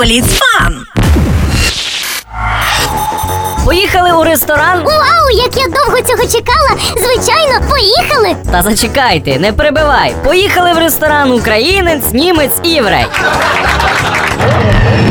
Бліцфан! Поїхали у ресторан? Вау, як я довго цього чекала! Звичайно, поїхали! Та зачекайте, не перебивай. Поїхали в ресторан українець, німець і єврей.